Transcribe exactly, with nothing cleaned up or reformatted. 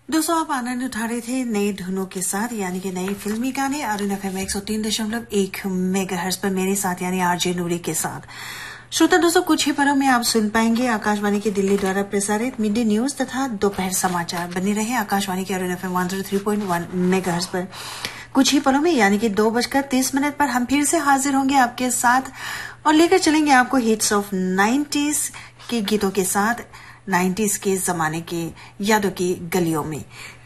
दोस्तों, आप आनंद उठा रहे थे नए धुनों के साथ, यानी कि नए फिल्मी गाने अरुण एफ एम एक सौ तीन दशमलव एक मेगाहर्ट्ज पर मेरे साथ यानी आरजे नूरी के साथ। श्रोता दोस्तों, कुछ ही पलों में आप सुन पाएंगे आकाशवाणी के दिल्ली द्वारा प्रसारित मिड डे न्यूज तथा दोपहर समाचार। बने रहे आकाशवाणी के अरुण एफ एम एक सौ तीन पॉइंट एक मेगाहर्ट्ज पर। कुछ ही पलों में यानी कि दो बजकर तीस मिनट पर हम फिर से हाजिर होंगे आपके साथ और लेकर चलेंगे आपको हिट्स ऑफ नाइन्टीज के गीतों के साथ, नाइन्टीज के जमाने के यादों की गलियों में।